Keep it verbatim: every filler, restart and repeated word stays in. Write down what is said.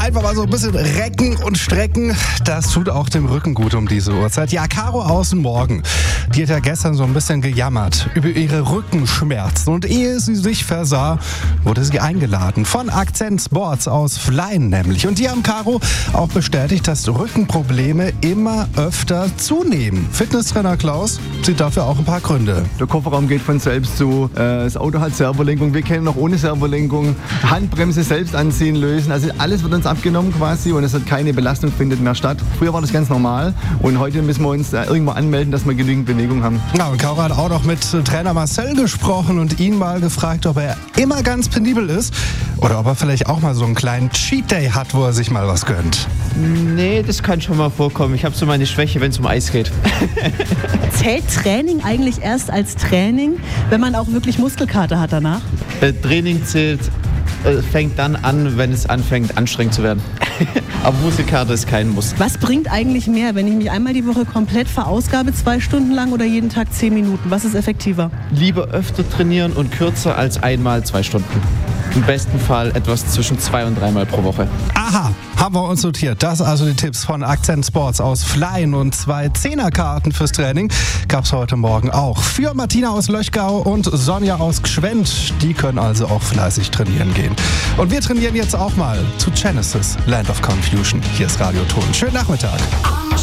Einfach mal so ein bisschen recken und strecken, das tut auch dem Rücken gut um diese Uhrzeit. Ja, Caro außen morgen, die hat ja gestern so ein bisschen gejammert über ihre Rückenschmerzen. Und ehe sie sich versah, wurde sie eingeladen von Akzent Sports aus Flein nämlich. Und die haben Caro auch bestätigt, dass Rückenprobleme immer öfter zunehmen. Fitnesstrainer Klaus sieht dafür auch ein paar Gründe. Der Kofferraum geht von selbst zu, das Auto hat Servolenkung, wir kennen noch ohne Servolenkung, Handbremse selbst anziehen, lösen, also alles wird uns abgenommen quasi und es hat keine Belastung, findet mehr statt. Früher war das ganz normal und heute müssen wir uns irgendwo anmelden, dass wir genügend Bewegung haben. Ja, und Caro hat auch noch mit Trainer Marcel gesprochen und ihn mal gefragt, ob er immer ganz penibel ist oder ob er vielleicht auch mal so einen kleinen Cheat Day hat, wo er sich mal was gönnt. Nee, das kann schon mal vorkommen. Ich habe so meine Schwäche, wenn es um Eis geht. Zählt Training eigentlich erst als Training, wenn man auch wirklich Muskelkater hat danach? Äh, Training zählt, äh, fängt dann an, wenn es anfängt, anstrengend zu werden. Aber Muskelkater ist kein Muss. Was bringt eigentlich mehr, wenn ich mich einmal die Woche komplett verausgabe, zwei Stunden lang oder jeden Tag zehn Minuten? Was ist effektiver? Lieber öfter trainieren und kürzer als einmal zwei Stunden. Im besten Fall etwas zwischen zwei und dreimal pro Woche. Aha, haben wir uns notiert. Das also die Tipps von Akzent Sports aus Flein und zwei Zehnerkarten fürs Training gab es heute Morgen auch. Für Martina aus Löchgau und Sonja aus Gschwend. Die können also auch fleißig trainieren gehen. Und wir trainieren jetzt auch mal zu Genesis, Land of Confusion. Hier ist Radio Ton. Schönen Nachmittag.